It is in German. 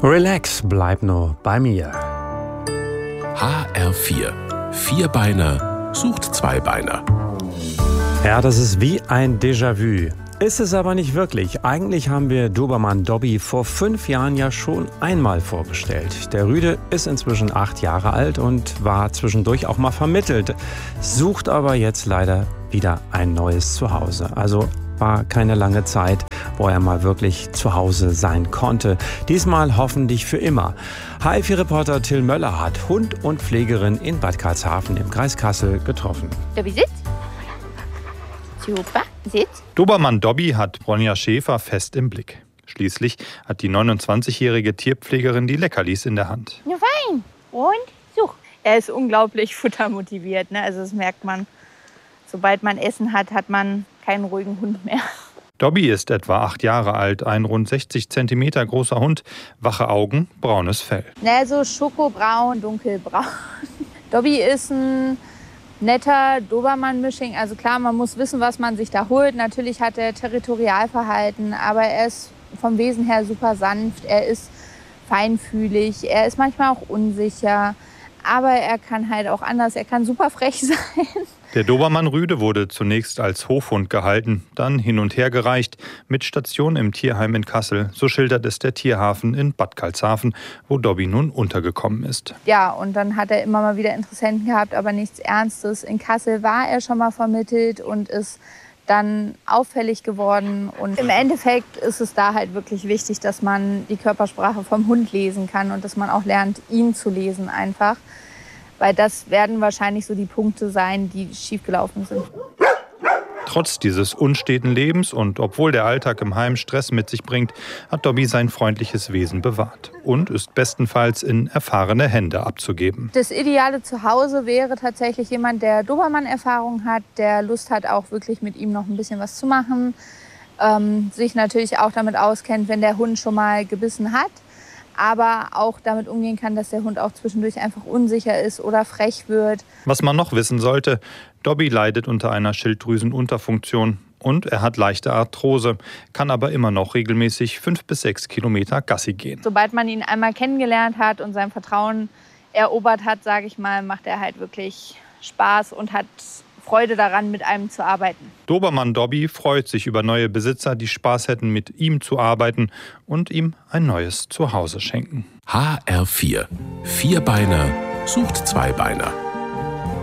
Relax, bleib nur bei mir. HR4. Vierbeiner sucht Zweibeiner. Ja, das ist wie ein Déjà-vu. Ist es aber nicht wirklich. Eigentlich haben wir Dobermann Dobby vor 5 Jahren ja schon einmal vorgestellt. Der Rüde ist inzwischen 8 Jahre alt und war zwischendurch auch mal vermittelt, sucht aber jetzt leider wieder ein neues Zuhause. Also war keine lange Zeit, wo er mal wirklich zu Hause sein konnte. Diesmal hoffentlich für immer. HR4-Reporter Till Möller hat Hund und Pflegerin in Bad Karlshafen im Kreis Kassel getroffen. Dobby, sitz. Super, sitz. Dobermann Dobby hat Bronja Schäfer fest im Blick. Schließlich hat die 29-jährige Tierpflegerin die Leckerlis in der Hand. Ja, fein. Und such. Er ist unglaublich futtermotiviert, ne? Also das merkt man. Sobald man Essen hat, hat man keinen ruhigen Hund mehr. Dobby ist etwa 8 Jahre alt, ein rund 60 cm großer Hund, wache Augen, braunes Fell. Ne, so schokobraun, dunkelbraun. Dobby ist ein netter Dobermann-Mischling. Also klar, man muss wissen, was man sich da holt. Natürlich hat er Territorialverhalten, aber er ist vom Wesen her super sanft. Er ist feinfühlig, er ist manchmal auch unsicher. Aber er kann halt auch anders, er kann super frech sein. Der Dobermann-Rüde wurde zunächst als Hofhund gehalten, dann hin und her gereicht, mit Station im Tierheim in Kassel. So schildert es der Tierhafen in Bad Karlshafen, wo Dobby nun untergekommen ist. Ja, und dann hat er immer mal wieder Interessenten gehabt, aber nichts Ernstes. In Kassel war er schon mal vermittelt und ist dann auffällig geworden. Und im Endeffekt ist es da halt wirklich wichtig, dass man die Körpersprache vom Hund lesen kann und dass man auch lernt, ihn zu lesen einfach. Weil das werden wahrscheinlich so die Punkte sein, die schiefgelaufen sind. Trotz dieses unsteten Lebens und obwohl der Alltag im Heim Stress mit sich bringt, hat Dobby sein freundliches Wesen bewahrt und ist bestenfalls in erfahrene Hände abzugeben. Das ideale Zuhause wäre tatsächlich jemand, der Dobermann-Erfahrung hat, der Lust hat, auch wirklich mit ihm noch ein bisschen was zu machen, sich natürlich auch damit auskennt, wenn der Hund schon mal gebissen hat, aber auch damit umgehen kann, dass der Hund auch zwischendurch einfach unsicher ist oder frech wird. Was man noch wissen sollte, Dobby leidet unter einer Schilddrüsenunterfunktion und er hat leichte Arthrose, kann aber immer noch regelmäßig 5 bis 6 Kilometer Gassi gehen. Sobald man ihn einmal kennengelernt hat und sein Vertrauen erobert hat, sage ich mal, macht er halt wirklich Spaß und hat Freude daran, mit einem zu arbeiten. Dobermann Dobby freut sich über neue Besitzer, die Spaß hätten, mit ihm zu arbeiten und ihm ein neues Zuhause schenken. HR4. Vierbeiner sucht Zweibeiner.